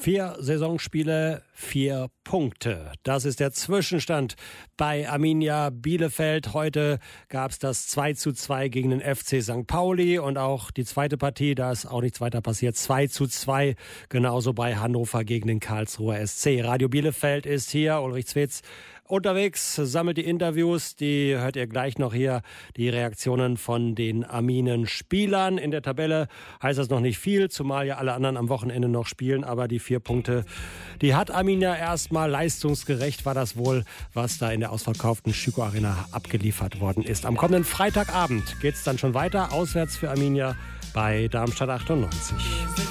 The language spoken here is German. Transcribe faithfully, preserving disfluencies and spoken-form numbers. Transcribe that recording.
Vier Saisonspiele, vier Punkte. Das ist der Zwischenstand bei Arminia Bielefeld. Heute gab es das zwei zu zwei gegen den F C Sankt Pauli und auch die zweite Partie, da ist auch nichts weiter passiert, zwei zu zwei, genauso bei Hannover gegen den Karlsruher S C. Radio Bielefeld ist hier, Ulrich Zwetz unterwegs, sammelt die Interviews, die hört ihr gleich noch hier, die Reaktionen von den Arminen-Spielern. In der Tabelle heißt das noch nicht viel, zumal ja alle anderen am Wochenende noch spielen, aber die vier Punkte, die hat Arminia erstmal. Leistungsgerecht war das wohl, was da in der ausverkauften Schüko Arena abgeliefert worden ist. Am kommenden Freitagabend geht's dann schon weiter, auswärts für Arminia bei Darmstadt achtundneunzig.